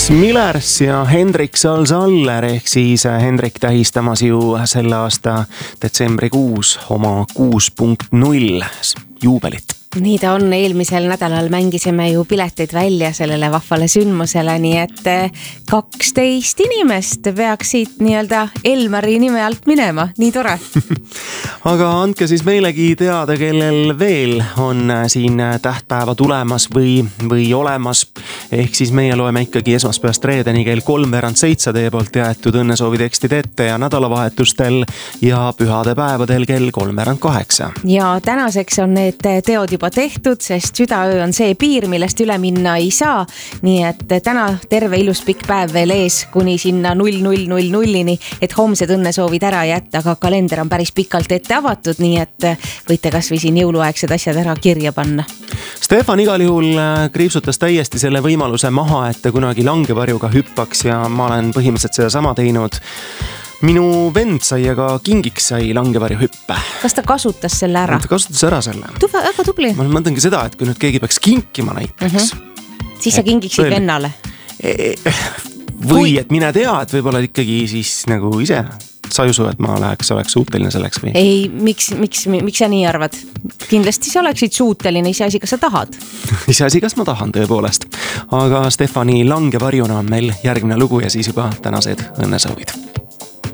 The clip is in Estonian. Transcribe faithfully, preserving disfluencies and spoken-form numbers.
Millers ja Hendrik Salsaller ehk siis Hendrik tähistamas ju selle aasta detsembrikuus oma kuus punkt null juubelit. Nii ta on, eelmisel nädalal mängisime ju pileteid välja sellele vahvale sündmusele, nii et kaksteist inimest peaksid nii-öelda Elmari nime alt minema, nii tore. Aga andke siis meilegi teada, kellel veel on siin tähtpäeva tulemas või, või olemas. Ehk siis meie loeme ikkagi esmaspäevast reedeni kell kolmveerand seitse teie poolt jäetud õnnesoovi tekstid ette ja nädalavahetustel ja pühade päevadel kell kolmveerand kaheksa. Ja tänaseks on need teod juba tehtud, sest südaöö on see piir, millest üle minna ei saa. Nii et täna terve ilus pikk päev veel ees kuni sinna null null null nullini, et homsed õnnesoovid ära jätta, aga kalender on päris pikalt ette avatud, nii et võite kas või siin jõuluaegsed asjad ära kirja panna. Stefan igal juhul kriipsutas täiesti selle võimaluse maha, et ta kunagi langevarjuga hüppaks ja ma olen põhimõtteliselt seda sama teinud. Minu vend sai aga kingiks sai langevarju hüppe. Kas ta kasutas selle ära? Ta kasutas ära selle. Tuva, väga tubli. Ma mõtlengi seda, et kui nüüd keegi peaks kinkima näiteks. Mm-hmm. Siis sa kingiksid vennale? Või et mine tea, et võib-olla ikkagi siis nagu ise sa ei usu, et ma läheks, oleks suuteline selleks või? Ei, miks, miks, miks sa nii arvad? Kindlasti sa oleksid suuteline, iseasi, kas sa tahad. Iseasi, kas ma tahan tõepoolest. Aga Stefani langevarjuna on meil järgmine lugu ja siis juba tänased õnnesoovid.